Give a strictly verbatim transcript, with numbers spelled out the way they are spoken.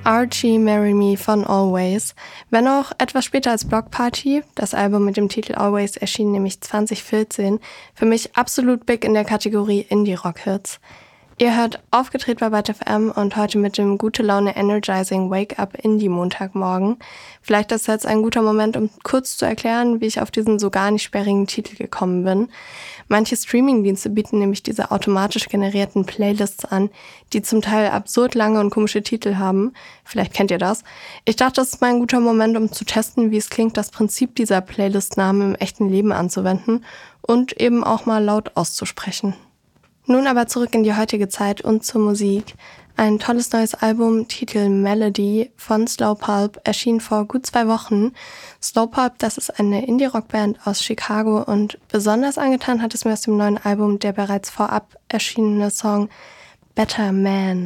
Archie Marry Me von Always. Wenn auch etwas später als Block Party, das Album mit dem Titel Always erschien nämlich zwanzig vierzehn, für mich absolut big in der Kategorie Indie-Rock-Hits. Ihr hört Aufgedreht bei Byte F M und heute mit dem gute Laune Energizing Wake Up Indie Montagmorgen. Vielleicht ist jetzt ein guter Moment, um kurz zu erklären, wie ich auf diesen so gar nicht sperrigen Titel gekommen bin. Manche Streamingdienste bieten nämlich diese automatisch generierten Playlists an, die zum Teil absurd lange und komische Titel haben. Vielleicht kennt ihr das. Ich dachte, das ist mal ein guter Moment, um zu testen, wie es klingt, das Prinzip dieser Playlist-Namen im echten Leben anzuwenden und eben auch mal laut auszusprechen. Nun aber zurück in die heutige Zeit und zur Musik. Ein tolles neues Album, Titel Melody von Slow Pulp, erschien vor gut zwei Wochen. Slow Pulp, das ist eine Indie-Rock-Band aus Chicago und besonders angetan hat es mir aus dem neuen Album der bereits vorab erschienene Song Better Man.